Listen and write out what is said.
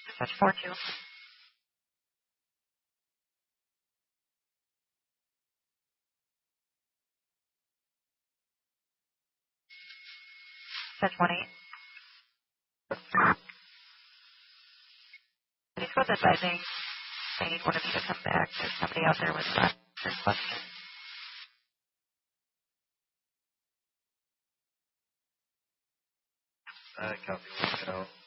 Touch 4-2. Touch 1-8. Please go advising. I need one of you to come back. There's somebody out there with a question. Copy.